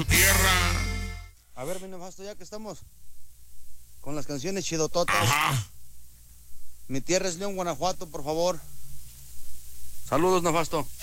Tierra. A ver, mi Nefasto, ya que estamos con las canciones chidototas. Ajá. Mi tierra es León, Guanajuato, por favor. Saludos, Nefasto.